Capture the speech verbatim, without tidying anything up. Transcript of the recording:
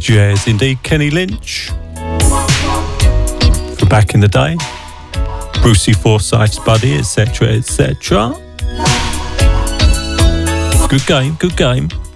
Yes, indeed. Kenny Lynch. From back in the day. Brucey Forsyth's buddy, et cetera, et cetera. Good game, good game.